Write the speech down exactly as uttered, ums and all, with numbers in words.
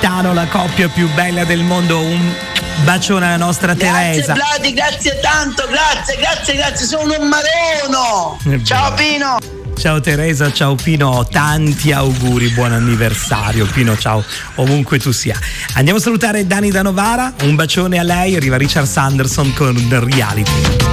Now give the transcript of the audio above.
Gaetano, la coppia più bella del mondo. Un bacione alla nostra Teresa. Grazie Vladi, grazie tanto, grazie, grazie, grazie, sono un marono. Ciao Pino. Ciao Teresa, ciao Pino, tanti auguri, buon anniversario Pino, ciao ovunque tu sia. Andiamo a salutare Dani da Novara, un bacione a lei, arriva Richard Sanderson con Reality.